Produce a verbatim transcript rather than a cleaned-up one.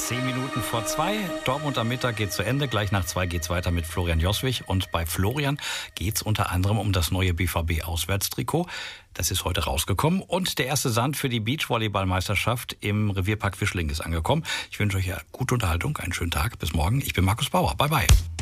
Zehn Minuten vor zwei. Dortmund am Mittag geht zu Ende. Gleich nach zwei geht's weiter mit Florian Joswig. Und bei Florian geht's unter anderem um das neue B V B-Auswärtstrikot. Das ist heute rausgekommen. Und der erste Sand für die Beachvolleyballmeisterschaft im Revierpark Fischling ist angekommen. Ich wünsche euch ja gute Unterhaltung, einen schönen Tag. Bis morgen. Ich bin Markus Bauer. Bye, bye.